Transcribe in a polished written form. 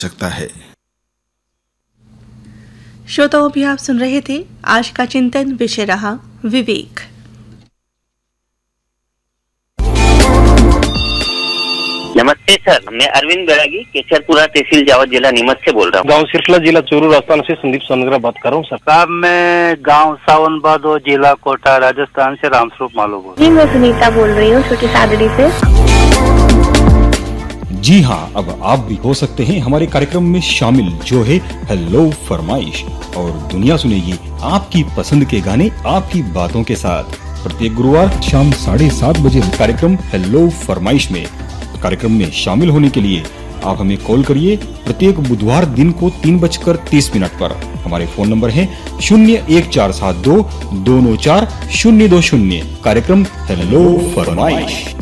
सकता है। श्रोताओं, भी आप सुन रहे थे आज का चिंतन, विषय रहा विवेक। नमस्ते सर, मैं अरविंद बैरागी, केसरपुरा तहसील जावद, जिला नीमच से बोल रहा हूँ। गांव सिरसला, जिला चूरू, राजस्थान से संदीप सोनग्रा बात कर रहा हूँ सर। साहब मैं गांव सावनबादो, जिला कोटा, राजस्थान से रामस्वरूप मालू बोल रहा हूँ। जी मैं सुनीता बोल रही हूँ, छोटी सादड़ी से। जी हाँ, अब आप भी हो सकते हैं हमारे कार्यक्रम में शामिल, जो है हेलो फरमाइश, और दुनिया सुनेगी आपकी पसंद के गाने आपकी बातों के साथ। प्रत्येक गुरुवार शाम 7:30 बजे कार्यक्रम हेलो फरमाइश में। कार्यक्रम में शामिल होने के लिए आप हमें कॉल करिए प्रत्येक बुधवार दिन को 3:30 पर। हमारे फोन नंबर है 01472 294 020। कार्यक्रम हेलो फरमाइश।